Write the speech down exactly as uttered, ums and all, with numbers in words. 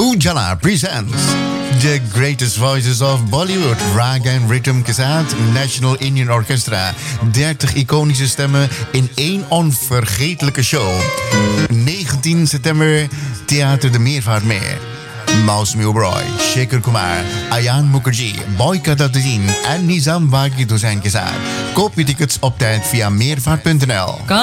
Ujala presents The Greatest Voices of Bollywood, Raga and Rhythm के साथ National Indian Orchestra. dertig iconische stemmen in één onvergetelijke show. negentien september, Theater de Meervaartmeer. Mausami Oberoi, Shekhar Kumar, Ayan Mukherjee, Boyka Tatuddin en Nizam Wagid Hussain के साथ. Koop je tickets op tijd via meervaart punt n l.